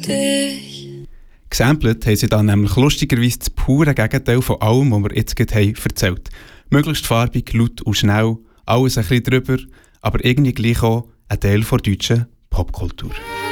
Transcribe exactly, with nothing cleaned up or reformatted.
dich. Gesampelt haben sie dann nämlich lustigerweise das pure Gegenteil von allem, was wir jetzt gerade haben erzählt. Möglichst farbig, laut und schnell, alles ein bisschen drüber, aber irgendwie gleich auch ein Teil der deutschen Popkultur.